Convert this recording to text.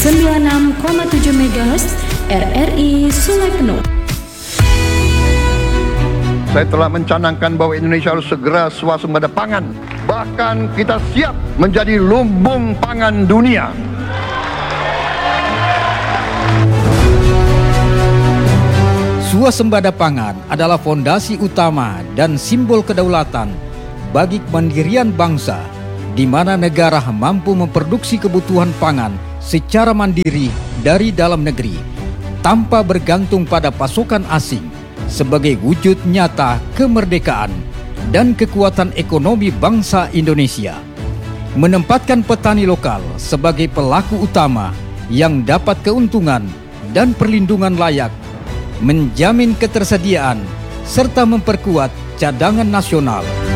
96,7 MHz RRI Sungai Penuh. Saya telah mencanangkan bahwa Indonesia harus segera swasembada pangan. Bahkan kita siap menjadi lumbung pangan dunia. Swasembada pangan adalah fondasi utama dan simbol kedaulatan bagi kemandirian bangsa, di mana negara mampu memproduksi kebutuhan pangan secara mandiri dari dalam negeri, tanpa bergantung pada pasokan asing, sebagai wujud nyata kemerdekaan dan kekuatan ekonomi bangsa Indonesia. Menempatkan petani lokal sebagai pelaku utama yang dapat keuntungan dan perlindungan layak, menjamin ketersediaan, serta memperkuat cadangan nasional.